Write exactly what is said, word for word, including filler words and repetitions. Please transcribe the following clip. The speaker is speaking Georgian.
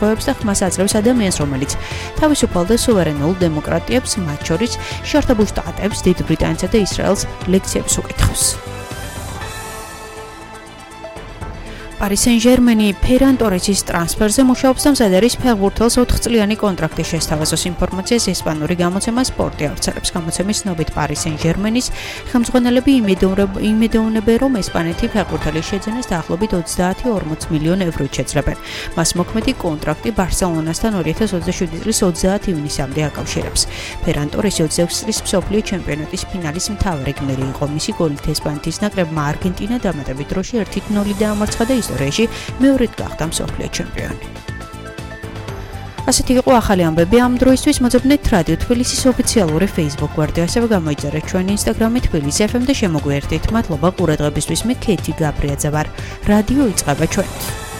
ტოვებს და ხმას აძლევს ადამიანს, რომელიც თავისუფალ და სუვერენულ დემოკრატიებს, მათ შორის შეერთებულ შტატებს, დიდ ბრიტანეთსა და ისრაელს ლექციებს უკითხავს. Paris Saint-Germain Ferran Torres-ის ტრანსფერზე მუშაობს და მზად არის ფეხბურთელს ოთხწლიანი კონტრაქტი შესთავაზოს ინფორმაციას ესპანური გამოცემა სპორტი ავრცელებს. გამოცემის ცნობით Paris Saint-Germain-ის ხელმძღვანელები იმედოვნებენ, რომ ესპანეთი ფეხბურთელის შეძენას დაახლოებით ოცდაათი ორმოც მილიონ ევროით შეძლებენ. მას მოქმედი კონტრაქტი ბარსელონასთან ორი ათას ოცდაშვიდი წლის ოცდაათი ივნისამდე აკავშირებს. Ferran Torres-ი ოცდაექვსი წლის მსოფლიო ჩემპიონატის ფინალის მთავარი გმირი იყო. მისი გოლით ესპანეთის ნაკრებმა არგენტინა დამატებით დროში ერთი ნული დაამარცხა და ისტორიაში მეორედ გახდა მსოფლიო ჩემპიონი. ასეთი იყო ახალი ამბები ამ დროისთვის. მოძებნეთ რადიო თბილისის ოფიციალური Facebook გვერდი, ასევე გამოიწერეთ ჩვენი Instagram-ი თბილისი ეფ ემ და შემოგვიერთდით. მადლობა ყურადღებისთვის. მე ქეთი გაბრიაძე ვარ. რადიო იწყება ჩვენით.